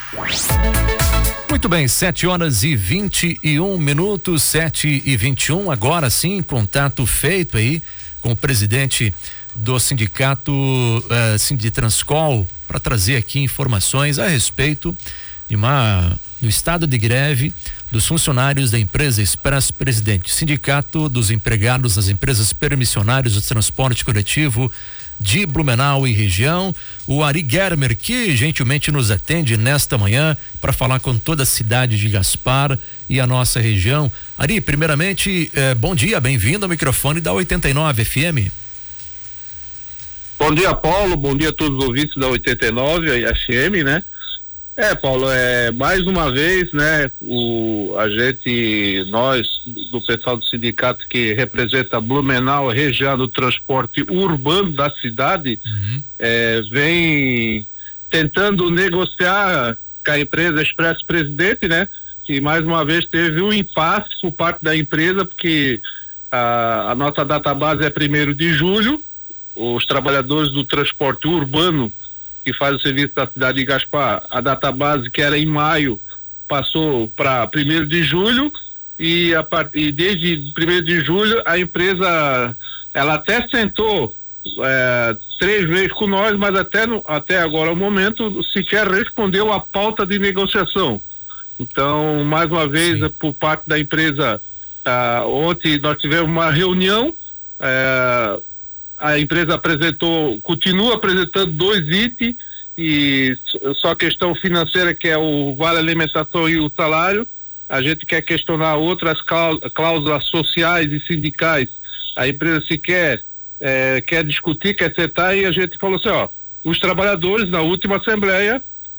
Muito bem, 7h21, 7h21, agora sim, contato feito aí com o presidente do sindicato Sinditranscol para trazer aqui informações a respeito do estado de greve dos funcionários da empresa Express Presidente, sindicato dos empregados das empresas permissionárias do transporte coletivo de Blumenau e região, o Ari Germer, que gentilmente nos atende nesta manhã para falar com toda a cidade de Gaspar e a nossa região. Ari, primeiramente, bom dia, bem-vindo ao microfone da 89 FM. Bom dia, Paulo, bom dia a todos os ouvintes da 89 FM, né? Paulo, mais uma vez, né, nós, do pessoal do sindicato que representa Blumenau, região do transporte urbano da cidade, vem tentando negociar com a empresa Express Presidente, né, que mais uma vez teve um impasse por parte da empresa, porque a nossa database é 1º de julho, os trabalhadores do transporte urbano que faz o serviço da cidade de Gaspar, a database que era em maio passou para 1º de julho e desde 1º de julho a empresa ela até sentou 3 vezes com nós, mas até agora o momento sequer respondeu a pauta de negociação. Então, mais uma vez, por parte da empresa, ontem nós tivemos uma reunião, a empresa continua apresentando 2 itens, e só a questão financeira, que é o vale alimentação e o salário. A gente quer questionar outras cláusulas sociais e sindicais. A empresa sequer quer discutir, quer sentar, e a gente falou assim, os trabalhadores na última assembleia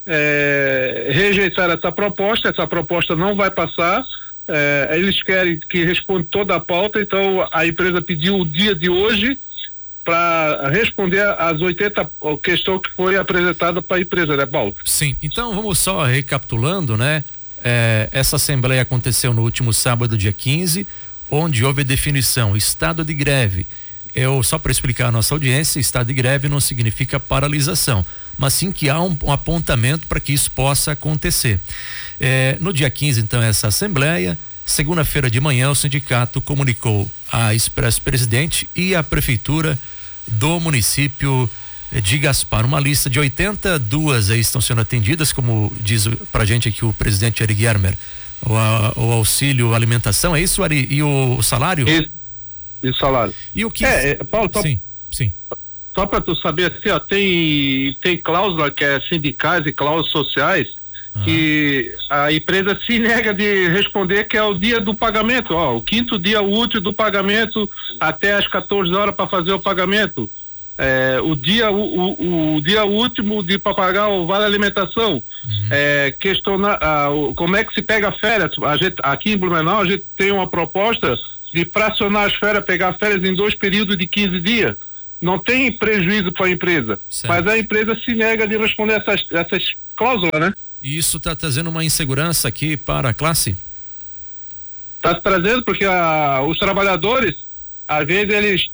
rejeitaram essa proposta não vai passar. Eles querem que responda toda a pauta, então a empresa pediu o dia de hoje para responder às 80 questões que foi apresentada para a empresa, né, Paulo? Sim, então vamos só recapitulando, né? Essa assembleia aconteceu no último sábado, dia 15, onde houve a definição, estado de greve. Só para explicar à nossa audiência, estado de greve não significa paralisação, mas sim que há um apontamento para que isso possa acontecer. No dia 15, então, essa assembleia. Segunda-feira de manhã, o sindicato comunicou à Express Presidente e à prefeitura do município de Gaspar uma lista de 82 aí estão sendo atendidas, como diz pra gente aqui o presidente Ari Germer, o auxílio alimentação, é isso, Ari? E o salário? Isso, e o salário. E o que? Paulo, sim. Só para tu saber, assim, tem cláusula que é sindicais e cláusulas sociais, que a empresa se nega de responder, que é o dia do pagamento, o 5º dia útil do pagamento, até às 14 horas para fazer o pagamento, o dia último para pagar o vale alimentação, questionar como é que se pega férias. Aqui em Blumenau a gente tem uma proposta de fracionar as férias, pegar férias em 2 períodos de 15 dias. Não tem prejuízo para a empresa, certo. Mas a empresa se nega de responder essas cláusulas, né? E isso está trazendo uma insegurança aqui para a classe? Está trazendo, porque os trabalhadores, às vezes eles,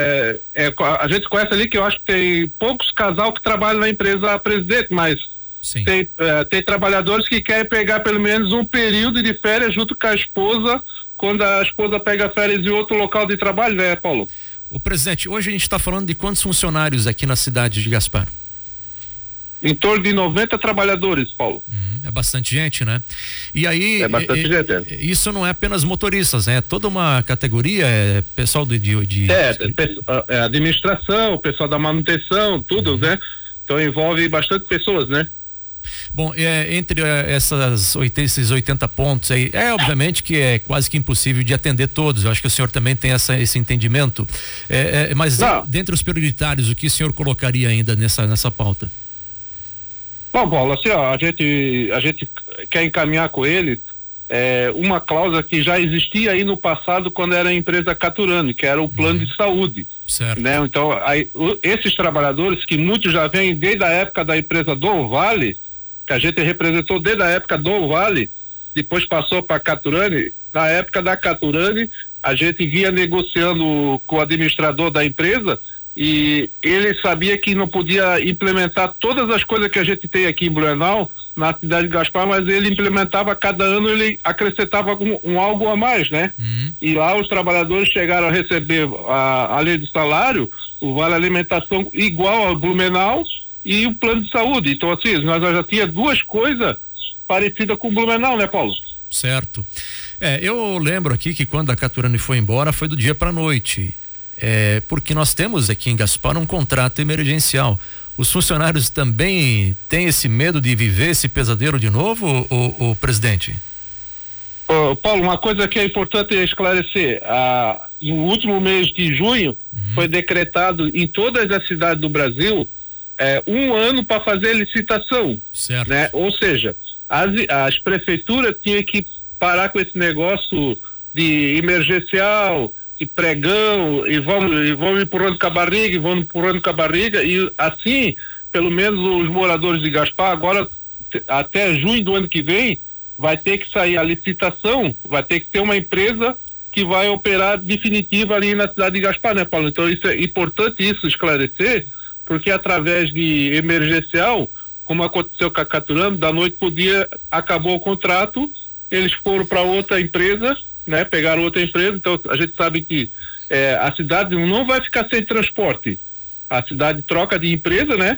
a gente conhece ali que eu acho que tem poucos casal que trabalham na empresa Presidente, mas tem trabalhadores que querem pegar pelo menos um período de férias junto com a esposa, quando a esposa pega férias em outro local de trabalho, né, Paulo? O presidente, hoje a gente está falando de quantos funcionários aqui na cidade de Gaspar? Em torno de 90 trabalhadores, Paulo. É bastante gente, né? E aí, bastante gente. Isso não é apenas motoristas, né? É toda uma categoria, pessoal administração, pessoal da manutenção, tudo, né? Então envolve bastante pessoas, né? Bom, entre esses 80 pontos aí, obviamente que é quase que impossível de atender todos. Eu acho que o senhor também tem esse entendimento. Mas dentre os prioritários, o que o senhor colocaria ainda nessa pauta? Bom, Paulo, assim, a gente quer encaminhar com ele uma cláusula que já existia aí no passado, quando era a empresa Caturani, que era o plano de saúde. Certo. Né? Então, esses trabalhadores, que muitos já vêm desde a época da empresa do Vale, que a gente representou desde a época do Vale, depois passou para Caturani. Na época da Caturani, a gente vinha negociando com o administrador da empresa e ele sabia que não podia implementar todas as coisas que a gente tem aqui em Blumenau, na cidade de Gaspar, mas ele implementava cada ano, ele acrescentava um algo a mais, né? E lá os trabalhadores chegaram a receber, além do salário, o vale alimentação igual ao Blumenau e o plano de saúde. Então, assim, nós já tinha duas coisas parecidas com o Blumenau, né, Paulo? Certo. Eu lembro aqui que quando a Caturani foi embora, foi do dia para a noite. Porque nós temos aqui em Gaspar um contrato emergencial. Os funcionários também têm esse medo de viver esse pesadelo de novo, o presidente? Paulo, uma coisa que é importante esclarecer, no último mês de junho foi decretado em todas as cidades do Brasil 1 ano para fazer licitação, certo, né? Ou seja, as prefeituras tinham que parar com esse negócio de emergencial, de pregão, e vão empurrando com a barriga, e assim, pelo menos os moradores de Gaspar, agora até junho do ano que vem, vai ter que sair a licitação, vai ter que ter uma empresa que vai operar definitiva ali na cidade de Gaspar, né, Paulo? Então isso é importante esclarecer, porque através de emergencial, como aconteceu com a Caturano, da noite pro dia acabou o contrato, eles foram para outra empresa, né? Pegaram outra empresa, então a gente sabe que a cidade não vai ficar sem transporte, a cidade troca de empresa, né?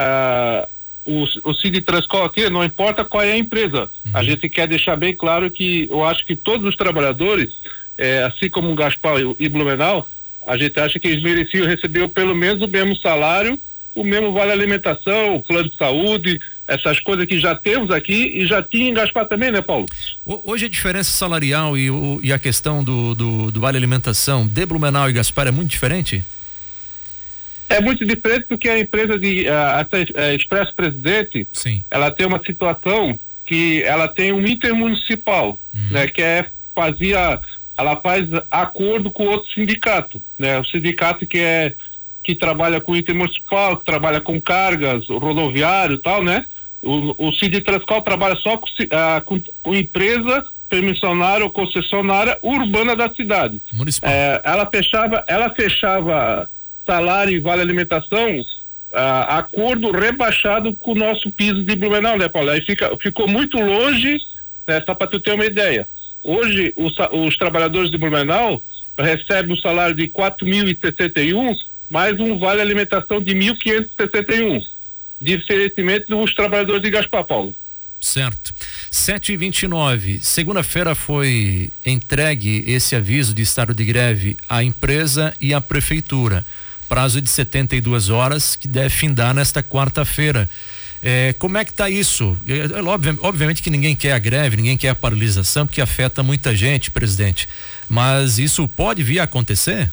O Cid Transcol aqui, não importa qual é a empresa, a gente quer deixar bem claro que eu acho que todos os trabalhadores, assim como o Gaspar e Blumenau, a gente acha que eles mereciam receber pelo menos o mesmo salário, o mesmo vale alimentação, o plano de saúde, essas coisas que já temos aqui e já tinha em Gaspar também, né, Paulo? Hoje a diferença salarial e a questão do vale alimentação de Blumenau e Gaspar é muito diferente? É muito diferente porque a empresa de Expresso Presidente, sim, ela tem uma situação que ela tem um intermunicipal, né, que ela faz acordo com outro sindicato, né? O sindicato que trabalha com intermunicipal, que trabalha com cargas, rodoviário e tal, né? O Cid Transcol trabalha só com empresa permissionária ou concessionária urbana da cidade. Municipal. Ela fechava salário e vale alimentação, acordo rebaixado com o nosso piso de Blumenau, né, Paulo? Aí ficou muito longe, né, só para tu ter uma ideia. Hoje, os trabalhadores de Blumenau recebem um salário de 4.061, mais um vale alimentação de 1.561, diferentemente dos trabalhadores de Gaspar, Paulo. Certo. 7h29, segunda-feira foi entregue esse aviso de estado de greve à empresa e à prefeitura. Prazo de 72 horas que deve findar nesta quarta-feira. Como é que está isso? Obviamente que ninguém quer a greve, ninguém quer a paralisação, porque afeta muita gente, presidente. Mas isso pode vir a acontecer?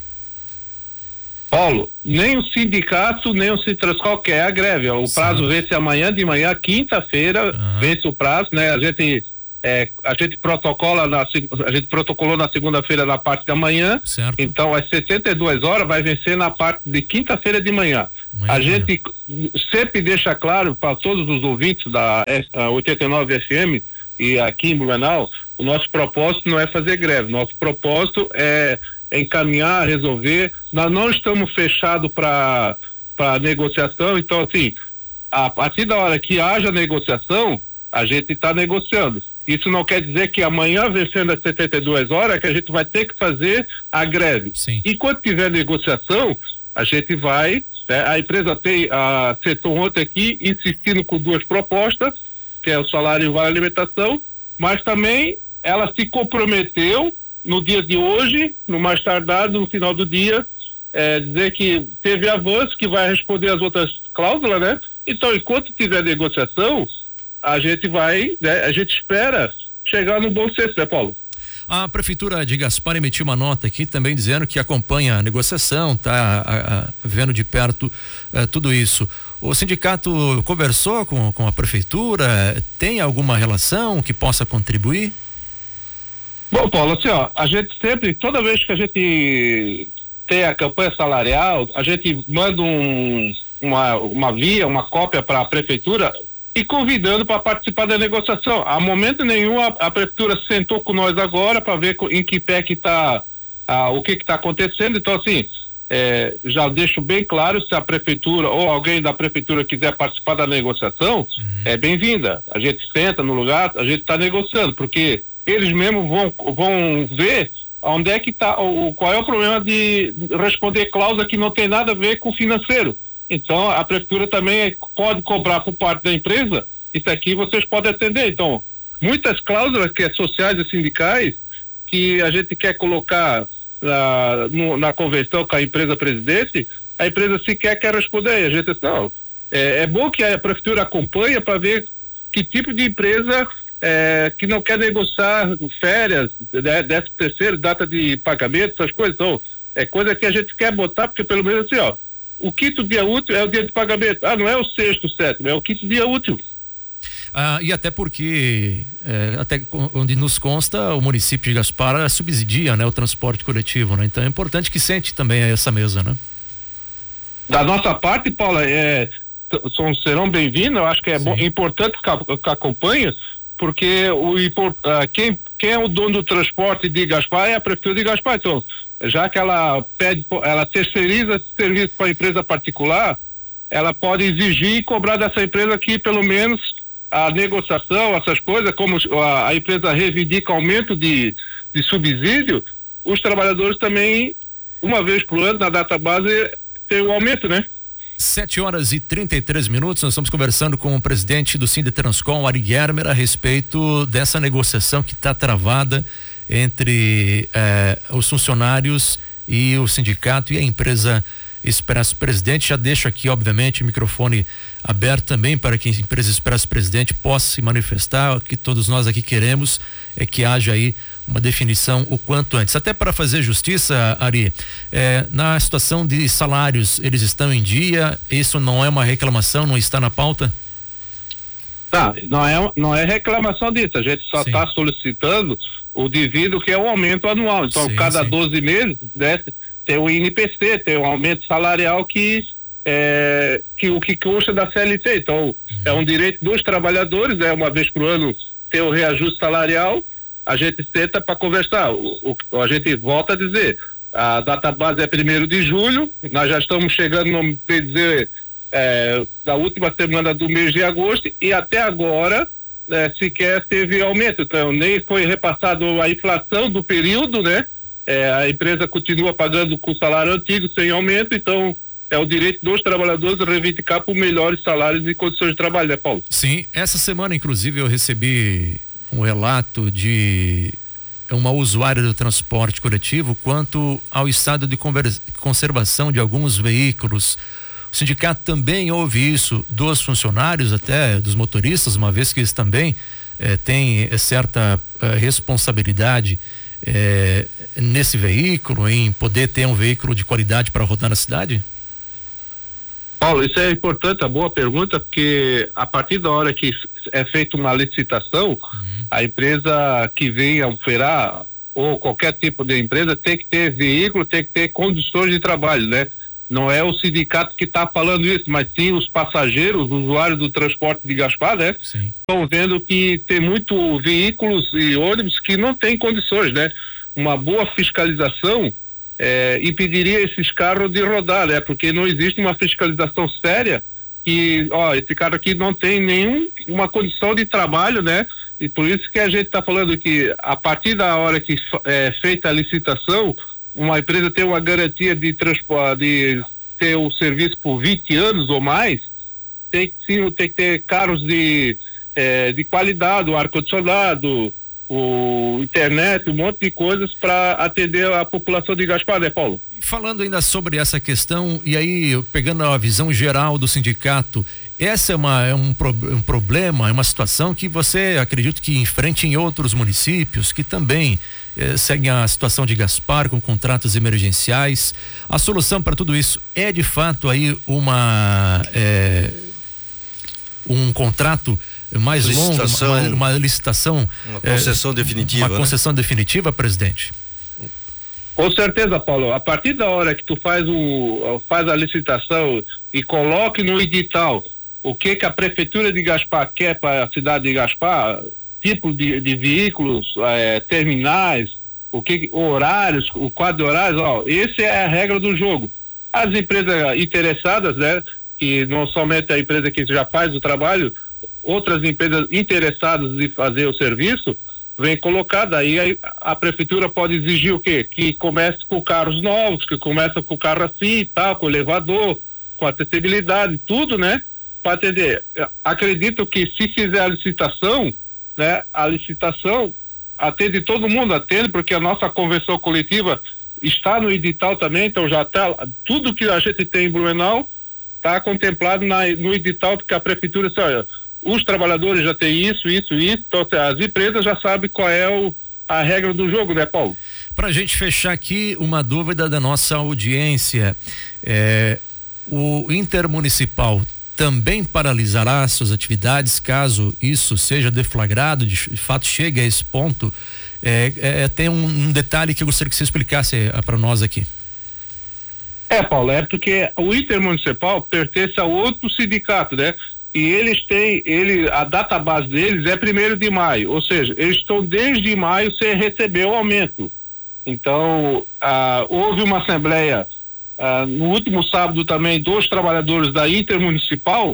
Paulo, nem o sindicato, nem o Citrascol quer a greve. O prazo vence amanhã de manhã, quinta-feira, vence o prazo, né? A gente protocolou na segunda-feira na parte da manhã, certo. Então às 72 horas vai vencer na parte de quinta-feira de manhã. A gente sempre deixa claro para todos os ouvintes da 89 FM e aqui em Blumenau, o nosso propósito não é fazer greve, nosso propósito é encaminhar, resolver. Nós não estamos fechados para negociação, então assim, a partir da hora que haja negociação, a gente está negociando. Isso não quer dizer que amanhã, vencendo as 72 horas, que a gente vai ter que fazer a greve. Sim. Enquanto tiver negociação, a gente vai, né? A empresa acertou ontem aqui, insistindo com duas propostas, que é o salário e o vale alimentação, mas também ela se comprometeu no dia de hoje, no mais tardar, no final do dia, dizer que teve avanço, que vai responder as outras cláusulas, né? Então, enquanto tiver negociação, a gente vai, né? A gente espera chegar no bom senso, né, Paulo? A prefeitura de Gaspar emitiu uma nota aqui também dizendo que acompanha a negociação, tá vendo de perto tudo isso. O sindicato conversou com a prefeitura? Tem alguma relação que possa contribuir? Bom, Paulo, assim, ó, a gente sempre, toda vez que a gente tem a campanha salarial, a gente manda uma cópia para a prefeitura e convidando para participar da negociação. A momento nenhum a prefeitura sentou com nós agora para ver em que pé que está, o que está acontecendo. Então, assim, já deixo bem claro, se a prefeitura ou alguém da prefeitura quiser participar da negociação, é bem-vinda. A gente senta no lugar, a gente está negociando, porque eles mesmos vão ver onde é que está, qual é o problema de responder cláusula que não tem nada a ver com o financeiro. Então, a prefeitura também pode cobrar por parte da empresa, isso aqui vocês podem atender. Então, muitas cláusulas que é sociais e sindicais que a gente quer colocar na convenção com a empresa presidente, a empresa sequer quer responder. A gente não, é bom que a prefeitura acompanhe para ver que tipo de empresa que não quer negociar férias, 13º, data de pagamento, essas coisas. Então, é coisa que a gente quer botar, porque pelo menos assim, ó, o quinto dia útil é o dia de pagamento. Não é o sexto, sétimo, é o quinto dia útil. E até porque, até onde nos consta, o município de Gaspar subsidia, né, o transporte coletivo, né? Então é importante que sente também essa mesa, né? Da nossa parte, Paula, serão bem-vindos. Eu acho que é importante que acompanhe, porque quem é o dono do transporte de Gaspar é a prefeitura de Gaspar. Então, já que ela terceiriza esse serviço para a empresa particular, ela pode exigir e cobrar dessa empresa que pelo menos a negociação, essas coisas, como a empresa reivindica aumento de subsídio, os trabalhadores também, uma vez por ano, na database, tem um aumento, né? 7h33, nós estamos conversando com o presidente do Sindetranscom, Ari Germer, a respeito dessa negociação que está travada entre os funcionários e o sindicato e a empresa Expresso Presidente. Já deixo aqui, obviamente, o microfone aberto também para que a empresa Expresso Presidente possa se manifestar. O que todos nós aqui queremos é que haja aí uma definição o quanto antes. Até para fazer justiça, Ari, na situação de salários, eles estão em dia? Isso não é uma reclamação, não está na pauta? Tá, não é reclamação disso, a gente só está solicitando o devido, que é o aumento anual. Então, cada 12 meses, tem o INPC, tem um aumento salarial que o que custa da CLT. Então, é um direito dos trabalhadores, uma vez por ano ter o reajuste salarial. A gente senta para conversar. A gente volta a dizer, a database é 1º de julho, nós já estamos chegando, vamos dizer, da última semana do mês de agosto, e até agora sequer teve aumento. Então, nem foi repassado a inflação do período, né? A empresa continua pagando com o salário antigo, sem aumento. Então, é o direito dos trabalhadores reivindicar por melhores salários e condições de trabalho, né, Paulo? Sim, essa semana, inclusive, eu recebi um relato de uma usuária do transporte coletivo quanto ao estado de conservação de alguns veículos. O sindicato também ouve isso dos funcionários, até dos motoristas, uma vez que eles também têm certa responsabilidade nesse veículo, em poder ter um veículo de qualidade para rodar na cidade? Paulo, isso é importante, a boa pergunta, porque a partir da hora que é feita uma licitação, a empresa que vem operar, ou qualquer tipo de empresa, tem que ter veículo, tem que ter condições de trabalho, né? Não é o sindicato que está falando isso, mas sim os passageiros, os usuários do transporte de Gaspar, né? Estão vendo que tem muito veículos e ônibus que não têm condições, né? Uma boa fiscalização impediria esses carros de rodar, né? Porque não existe uma fiscalização séria que, esse carro aqui não tem nenhuma condição de trabalho, né? E por isso que a gente está falando que a partir da hora que é feita a licitação, uma empresa tem uma garantia de transporte, de ter o serviço por 20 anos ou mais, tem que ter carros de qualidade, o ar-condicionado, o internet, um monte de coisas para atender a população de Gaspar, né, Paulo? E falando ainda sobre essa questão, e aí pegando a visão geral do sindicato, essa é um problema, é uma situação que você acredita que enfrente em outros municípios que também seguem a situação de Gaspar com contratos emergenciais. A solução para tudo isso é de fato aí um contrato mais longo, uma licitação, uma concessão definitiva, uma concessão definitiva, presidente? Com certeza, Paulo. A partir da hora que tu faz a licitação e coloque no edital o que a prefeitura de Gaspar quer para a cidade de Gaspar, tipo de veículos, terminais, horários, o quadro de horários, essa é a regra do jogo. As empresas interessadas, né, que não somente a empresa que já faz o trabalho, outras empresas interessadas em fazer o serviço, vem colocada, aí a prefeitura pode exigir o quê? Que comece com carros novos, que começa com carro assim e tal, com elevador, com acessibilidade, tudo, né? Para atender. Acredito que se fizer a licitação, né? A licitação atende todo mundo, atende, porque a nossa convenção coletiva está no edital também, então já tá, tudo que a gente tem em Blumenau está contemplado no edital, porque a prefeitura disse, olha, os trabalhadores já têm isso, então as empresas já sabem qual é a regra do jogo, né, Paulo? Para a gente fechar aqui, uma dúvida da nossa audiência, o Intermunicipal também paralisará suas atividades caso isso seja deflagrado, de fato chegue a esse ponto? Tem um detalhe que eu gostaria que você explicasse para nós aqui. Paulo, é porque o Intermunicipal pertence a outro sindicato, né? E eles têm, a database deles é 1º de maio, ou seja, eles estão desde maio sem receber o aumento. Então, houve uma assembleia no último sábado também dos trabalhadores da Intermunicipal,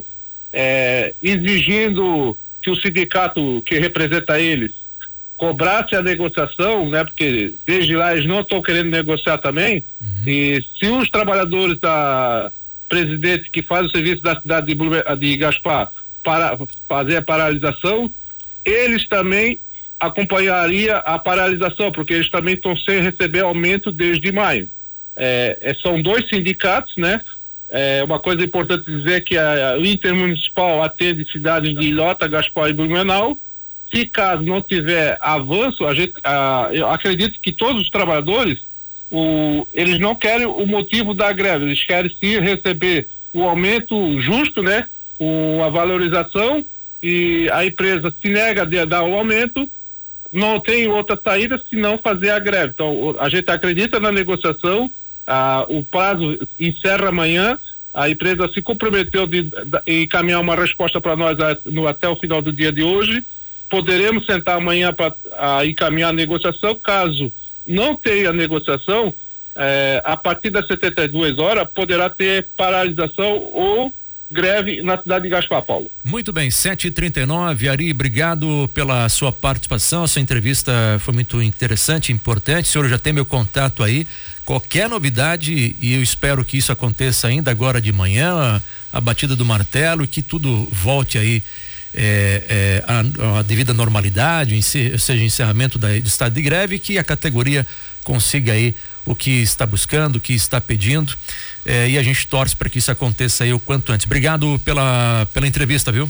exigindo que o sindicato que representa eles cobrasse a negociação, né? Porque desde lá eles não estão querendo negociar também. E se os trabalhadores da presidente que faz o serviço da cidade de Gaspar para fazer a paralisação, eles também acompanhariam a paralisação, porque eles também estão sem receber aumento desde maio. São 2 sindicatos, né? Uma coisa importante dizer que o Intermunicipal atende cidades de Ilhota, Gaspar e Blumenau. Se caso não tiver avanço, eu acredito que todos os trabalhadores eles não querem o motivo da greve, eles querem sim receber o aumento justo, né? A valorização, e a empresa se nega a dar o aumento, não tem outra saída senão fazer a greve. Então, a gente acredita na negociação, o prazo encerra amanhã, a empresa se comprometeu de encaminhar uma resposta para nós até o final do dia de hoje. Poderemos sentar amanhã para encaminhar a negociação. Caso não tenha negociação, a partir das 72 horas poderá ter paralisação ou greve na cidade de Gaspar, Paulo. Muito bem, 7h39, Ari, obrigado pela sua participação, a sua entrevista foi muito interessante, importante, o senhor já tem meu contato aí, qualquer novidade, e eu espero que isso aconteça ainda agora de manhã, a batida do martelo, e que tudo volte aí a devida normalidade, ou seja, encerramento do estado de greve, que a categoria consiga aí o que está buscando, o que está pedindo, e a gente torce para que isso aconteça aí o quanto antes. Obrigado pela entrevista, viu?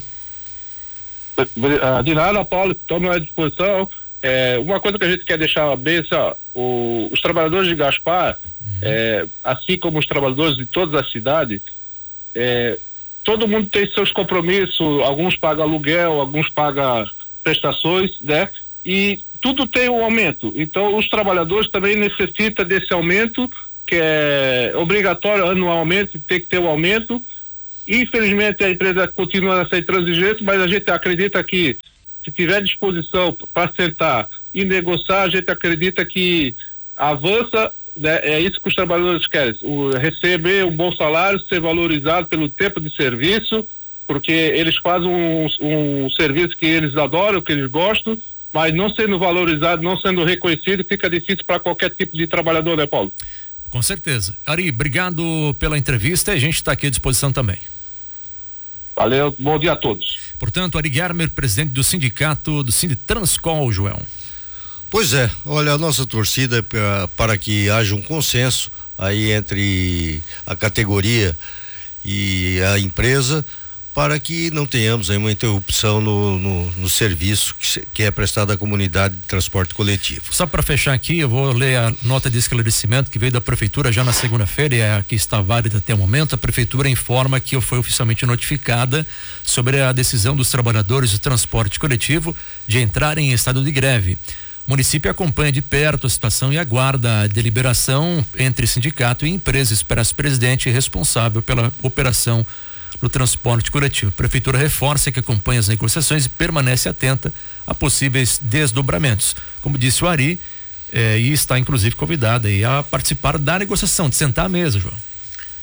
De nada, Paulo, estamos à disposição. Uma coisa que a gente quer deixar bem, os trabalhadores de Gaspar, assim como os trabalhadores de todas as cidades, todo mundo tem seus compromissos, alguns pagam aluguel, alguns pagam prestações, né? E tudo tem um aumento. Então, os trabalhadores também necessitam desse aumento, que é obrigatório anualmente, tem que ter um aumento. Infelizmente, a empresa continua nessa intransigência, mas a gente acredita que, se tiver disposição para sentar e negociar, a gente acredita que avança, né? É isso que os trabalhadores querem, receber um bom salário, ser valorizado pelo tempo de serviço, porque eles fazem um serviço que eles adoram, que eles gostam, mas não sendo valorizado, não sendo reconhecido, fica difícil para qualquer tipo de trabalhador, né, Paulo? Com certeza. Ari, obrigado pela entrevista, e a gente está aqui à disposição também. Valeu, bom dia a todos. Portanto, Ari Germer, presidente do sindicato do Sinditranscol, João. Pois é, olha, a nossa torcida é para que haja um consenso aí entre a categoria e a empresa, para que não tenhamos aí uma interrupção no serviço que é prestado à comunidade de transporte coletivo. Só para fechar aqui, eu vou ler a nota de esclarecimento que veio da prefeitura já na segunda-feira, e é a que está válida até o momento. A prefeitura informa que foi oficialmente notificada sobre a decisão dos trabalhadores do transporte coletivo de entrarem em estado de greve. O município acompanha de perto a situação e aguarda a deliberação entre sindicato e empresa. Expresso-presidente responsável pela operação no transporte coletivo. A prefeitura reforça que acompanha as negociações e permanece atenta a possíveis desdobramentos. Como disse o Ari, e está inclusive convidada aí a participar da negociação, de sentar à mesa, João.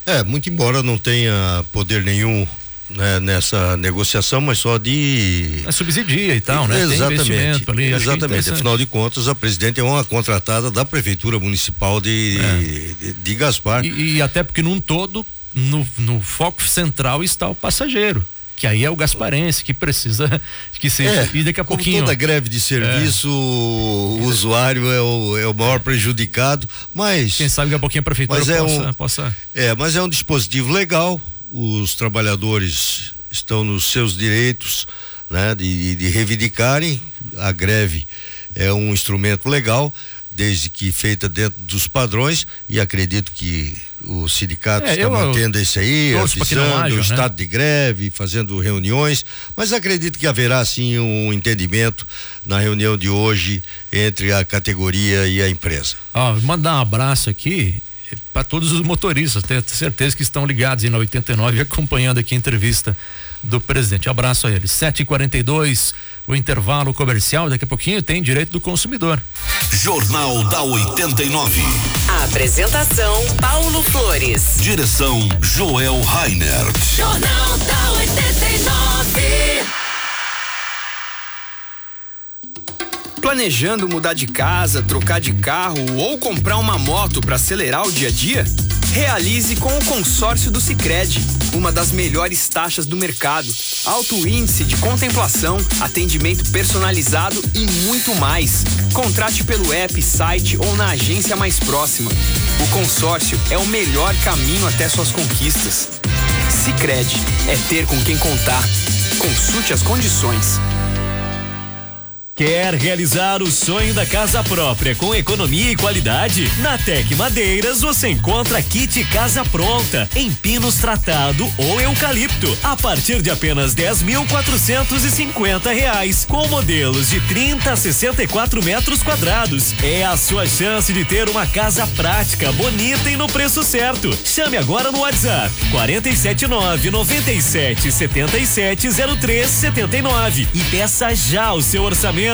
Muito embora não tenha poder nenhum, né, nessa negociação, mas só de subsidia e tal, né? Exatamente. Ali, exatamente. Afinal de contas, a presidente é uma contratada da Prefeitura Municipal de Gaspar. E até porque num todo, no foco central está o passageiro, que aí é o gasparense que precisa que seja. E daqui a pouquinho. Toda greve de serviço, o usuário é o maior prejudicado, mas. Quem sabe que a pouquinho a prefeitura possa. Mas é um dispositivo legal. Os trabalhadores estão nos seus direitos, né, de reivindicarem. A greve é um instrumento legal, desde que feita dentro dos padrões, e acredito que o sindicato está mantendo isso aí, avisando o estado de greve, fazendo reuniões, mas acredito que haverá sim um entendimento na reunião de hoje entre a categoria e a empresa. Mandar um abraço aqui para todos os motoristas, tenho certeza que estão ligados aí na 89 acompanhando aqui a entrevista do presidente. Abraço a eles. 7h42, o intervalo comercial, daqui a pouquinho tem direito do consumidor. Jornal da 89. A apresentação Paulo Flores. Direção Joel Rainer. Jornal da 89. Planejando mudar de casa, trocar de carro ou comprar uma moto para acelerar o dia a dia? Realize com o consórcio do Sicredi, uma das melhores taxas do mercado, alto índice de contemplação, atendimento personalizado e muito mais. Contrate pelo app, site ou na agência mais próxima. O consórcio é o melhor caminho até suas conquistas. Sicredi é ter com quem contar. Consulte as condições. Quer realizar o sonho da casa própria com economia e qualidade? Na Tec Madeiras você encontra kit casa pronta em pinos tratado ou eucalipto a partir de apenas R$10.450 com modelos de 30 a 64 metros quadrados. É a sua chance de ter uma casa prática, bonita e no preço certo. Chame agora no WhatsApp 479-9777-0379 e peça já o seu orçamento.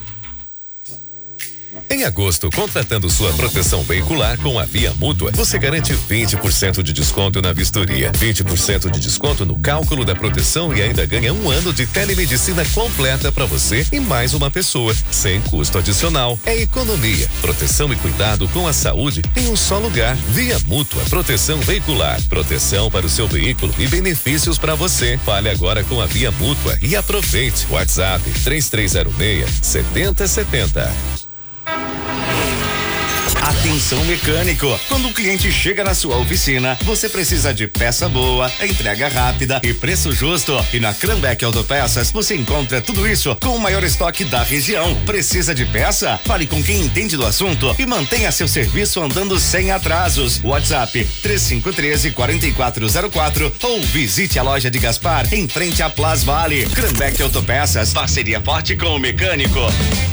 Em agosto, contratando sua proteção veicular com a Via Mútua, você garante 20% de desconto na vistoria, 20% de desconto no cálculo da proteção e ainda ganha 1 ano de telemedicina completa para você e mais uma pessoa, sem custo adicional. É economia, proteção e cuidado com a saúde em um só lugar. Via Mútua, proteção veicular, proteção para o seu veículo e benefícios para você. Fale agora com a Via Mútua e aproveite. WhatsApp 3306-7070. Atenção mecânico, quando o cliente chega na sua oficina, você precisa de peça boa, entrega rápida e preço justo. E na Cranbeck Autopeças você encontra tudo isso com o maior estoque da região. Precisa de peça? Fale com quem entende do assunto e mantenha seu serviço andando sem atrasos. WhatsApp 3513-4404 ou visite a loja de Gaspar em frente à Plaza Vale. Cranbeck Autopeças, parceria forte com o mecânico.